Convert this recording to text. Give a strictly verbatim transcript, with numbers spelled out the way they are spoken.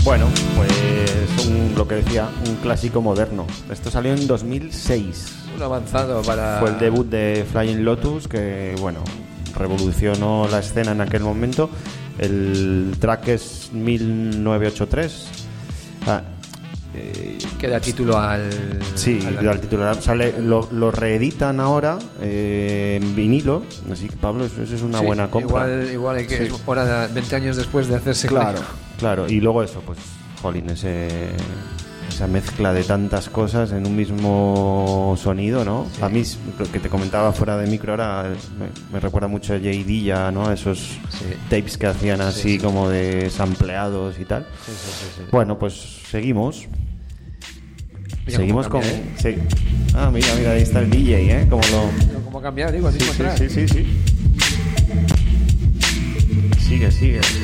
Bueno, pues un, lo que decía, un clásico moderno. Esto salió en dos mil seis. Un avanzado para... Fue el debut de Flying Lotus, que bueno, revolucionó la escena en aquel momento. El track es mil novecientos ochenta y tres. Ah, eh, que da título al... Sí, al... da el título. Sale, lo, lo reeditan ahora eh, en vinilo. Así que, Pablo, eso, eso es una sí, buena compra. Igual, igual hay que... Sí. Es hora de veinte años después de hacerse... Claro, claro. Y luego eso, pues, jolín, ese... esa mezcla de tantas cosas en un mismo sonido, ¿no? Sí. A mí, lo que te comentaba fuera de micro ahora, me, me recuerda mucho a J D, ¿no? Esos sí. tapes que hacían así sí, sí. como de sampleados y tal. Sí, sí, sí, sí. Bueno, pues seguimos. Mira seguimos con... Cambia, ¿eh? Sí. Ah, mira, mira, ahí está el D J, ¿eh? Como lo... ¿Cómo cambiar? Digo, el sí, mismo sí, track. sí, sí, sí. Sigue, sigue.